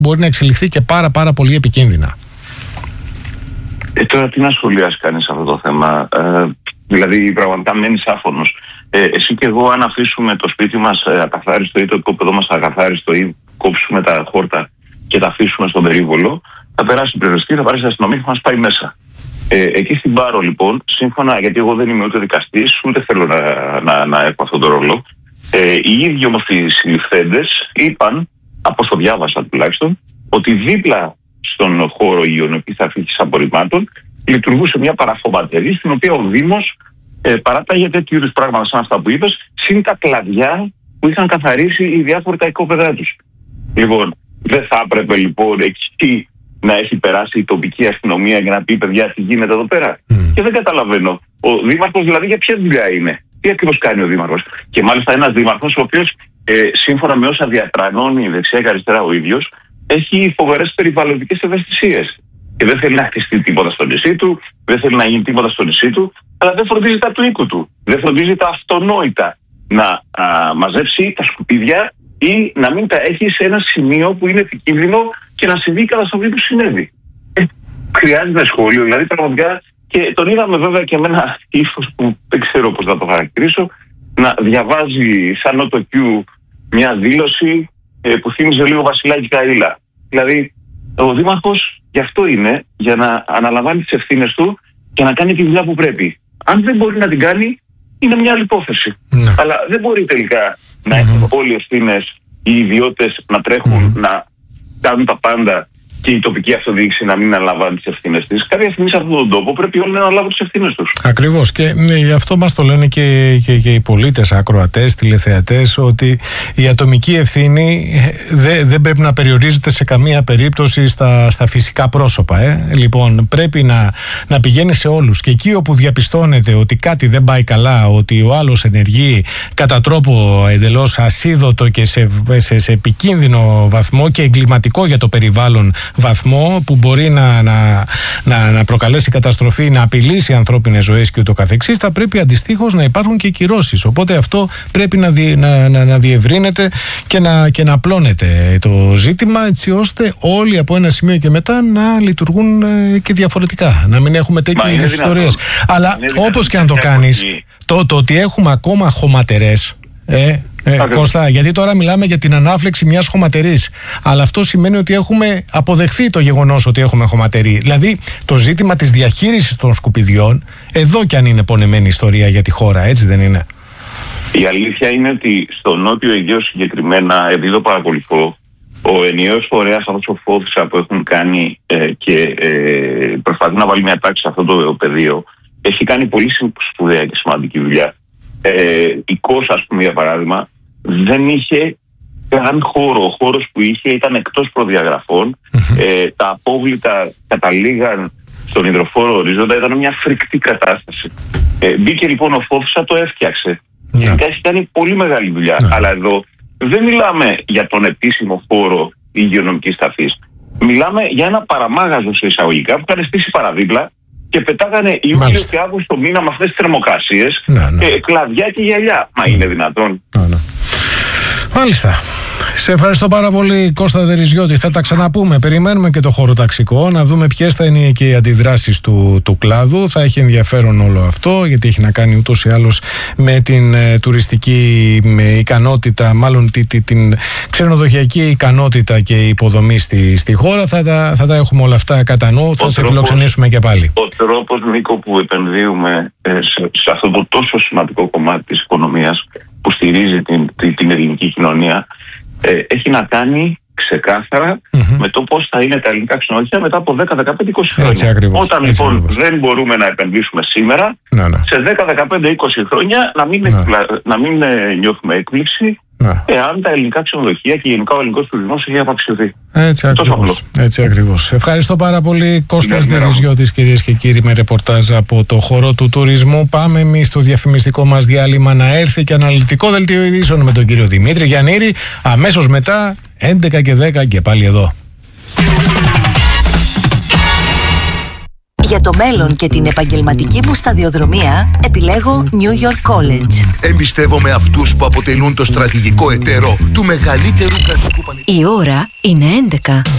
μπορεί να εξελιχθεί και πάρα πολύ επικίνδυνα. Τώρα τι να σχολιάσει κανείς αυτό το θέμα? Δηλαδή πραγματικά μένεις άφωνος. Εσύ και εγώ, αν αφήσουμε το σπίτι μας ακαθάριστο ή το οικόπεδό μας ακαθάριστο ή κόψουμε τα χόρτα και τα αφήσουμε στον περίβολο, θα περάσει η πυροσβεστική, θα πάρει η αστυνομία και θα μας πάει μέσα. Εκεί στην Πάρο, λοιπόν, σύμφωνα, γιατί εγώ δεν είμαι ούτε δικαστής, ούτε θέλω να έχω αυτόν τον ρόλο, οι ίδιοι όμως οι συλληφθέντες είπαν, από όσο διάβασα τουλάχιστον, ότι δίπλα στον χώρο υγειονομικής αφήγησης απορριμμάτων λειτουργούσε μια παραφωματερή, στην οποία ο Δήμος παράταγε τέτοιου είδους πράγματα σαν αυτά που είπες, συν τα κλαδιά που είχαν καθαρίσει οι διάφοροι τα οικόπεδά τους. Λοιπόν, δεν θα έπρεπε λοιπόν εκεί να έχει περάσει η τοπική αστυνομία για να πει παιδιά τι γίνεται εδώ πέρα? Και δεν καταλαβαίνω. Ο Δήμαρχος δηλαδή για ποια δουλειά είναι? Τι ακριβώς κάνει ο Δήμαρχος? Και μάλιστα ένας Δήμαρχος ο οποίος σύμφωνα με όσα διατρανώνει δεξιά και αριστερά ο ίδιος, έχει φοβερές περιβαλλοντικές ευαισθησίες. Και δεν θέλει να χτιστεί τίποτα στο νησί του, δεν θέλει να γίνει τίποτα στο νησί του, αλλά δεν φροντίζει τα του οίκου του. Δεν φροντίζει τα αυτονόητα να μαζέψει τα σκουπίδια ή να μην τα έχει σε ένα σημείο που είναι επικίνδυνο και να συμβεί η καταστροφή που συνέβη. Χρειάζεται σχόλιο, δηλαδή πραγματικά. Και τον είδαμε βέβαια και με ένα ύφος που δεν ξέρω πώς να το χαρακτηρίσω, να διαβάζει σαν νοτοκιού μια δήλωση που θύμιζε λίγο Βασιλάκη Καΐλα. Δηλαδή, ο Δήμαρχος γι' αυτό είναι, για να αναλαμβάνει τις ευθύνες του και να κάνει τη δουλειά που πρέπει. Αν δεν μπορεί να την κάνει, είναι μια άλλη υπόθεση. Αλλά δεν μπορεί τελικά να έχουν όλοι οι ευθύνες, οι ιδιώτες να τρέχουν, να κάνουν τα πάντα και η τοπική αυτοδιοίκηση να μην αναλαμβάνει τις ευθύνες της. Κάποια στιγμή σε αυτόν τον τόπο πρέπει όλοι να αναλάβουν τις ευθύνες τους. Ακριβώς. Και γι' αυτό μας το λένε και οι πολίτες, ακροατές, τηλεθεατές, ότι η ατομική ευθύνη δεν πρέπει να περιορίζεται σε καμία περίπτωση στα φυσικά πρόσωπα. Λοιπόν, πρέπει να πηγαίνει σε όλους. Και εκεί όπου διαπιστώνεται ότι κάτι δεν πάει καλά, ότι ο άλλος ενεργεί κατά τρόπο εντελώς ασίδωτο και σε επικίνδυνο βαθμό και εγκληματικό για το περιβάλλον βαθμό, που μπορεί να προκαλέσει καταστροφή, να απειλήσει ανθρώπινες ζωές και ούτω καθεξής, θα πρέπει αντιστοίχως να υπάρχουν και κυρώσεις. Οπότε αυτό πρέπει να διευρύνεται και να απλώνεται το ζήτημα, έτσι ώστε όλοι από ένα σημείο και μετά να λειτουργούν και διαφορετικά. Να μην έχουμε τέτοιες ιστορίες. Αλλά όπως και αν το κάνεις, το ότι έχουμε ακόμα χωματερές, Κώστα, γιατί τώρα μιλάμε για την ανάφλεξη μιας χωματερής, αλλά αυτό σημαίνει ότι έχουμε αποδεχθεί το γεγονός ότι έχουμε χωματερή. Δηλαδή το ζήτημα της διαχείρισης των σκουπιδιών, εδώ κι αν είναι πονεμένη ιστορία για τη χώρα, έτσι δεν είναι? Η αλήθεια είναι ότι στο Νότιο Αιγαίο συγκεκριμένα, επειδή το παρακολουθώ, ο ενιαίος φορέας, αυτός ο Φόβησα που έχουν κάνει και προσπαθεί να βάλει μια τάξη σε αυτό το πεδίο, έχει κάνει πολύ σπουδαία και σημαντική δουλειά. Η Κος, ας πούμε, για παράδειγμα, δεν είχε καν χώρο. Ο χώρος που είχε ήταν εκτός προδιαγραφών. Τα απόβλητα καταλήγαν στον υδροφόρο ορίζοντα. Ήταν μια φρικτή κατάσταση. Μπήκε λοιπόν ο Φόβησα, το έφτιαξε. Και έχει κάνει πολύ μεγάλη δουλειά. Αλλά εδώ δεν μιλάμε για τον επίσημο χώρο υγειονομικής ταφής. Μιλάμε για ένα παραμάγαζο σε εισαγωγικά που είχαν στήσει παραδίπλα και πετάγανε Ιούλιο και Αύγουστο μήνα με αυτές τις θερμοκρασίες, κλαδιά και γυαλιά. Μα είναι δυνατόν? Μάλιστα. Σε ευχαριστώ πάρα πολύ, Κώστα Δερυζιώτη. Θα τα ξαναπούμε. Περιμένουμε και το χωροταξικό, να δούμε ποιες θα είναι και οι αντιδράσεις του κλάδου. Θα έχει ενδιαφέρον όλο αυτό, γιατί έχει να κάνει ούτως ή άλλως με την τουριστική ικανότητα, μάλλον την ξενοδοχειακή ικανότητα και υποδομή στη χώρα. Θα τα έχουμε όλα αυτά κατά νου. Θα σε φιλοξενήσουμε και πάλι. Ο τρόπος, Νίκο, που επενδύουμε σε αυτό το τόσο σημαντικό κομμάτι της οικονομίας που στηρίζει την ελληνική κοινωνία, έχει να κάνει ξεκάθαρα με το πώς θα είναι τα ελληνικά ξενοδοχεία μετά από 10, 15, 20 χρόνια. Ακριβώς, όταν λοιπόν δεν μπορούμε να επενδύσουμε σήμερα, σε 10, 15, 20 χρόνια να μην νιώθουμε έκπληξη εάν τα ελληνικά ξενοδοχεία και γενικά ο ελληνικός τουρισμός έχει απαξιωθεί. Έτσι ακριβώς. Ευχαριστώ πάρα πολύ, Κώστας Δερυζιώτης, κυρίες και κύριοι, με ρεπορτάζ από το χώρο του τουρισμού. Πάμε εμείς στο διαφημιστικό μας διάλειμμα, να έρθει και αναλυτικό δελτίο ειδήσεων με τον κύριο Δημήτρη Γιαννήρη. Αμέσως μετά, 11 και 10 και πάλι εδώ. Για το μέλλον και την επαγγελματική μου σταδιοδρομία επιλέγω New York College. Εμπιστεύομαι αυτούς που αποτελούν το στρατηγικό εταίρο του μεγαλύτερου κρατικού πανεπιστημίου. Η ώρα είναι 11.